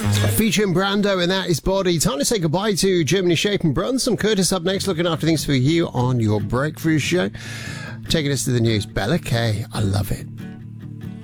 Featuring Brando, and that is Body. Time to say goodbye to Germany Shape and Brunson. Curtis up next, looking after things for you on your Breakthrough Show. Taking us to the news, Bella Kay. I love it.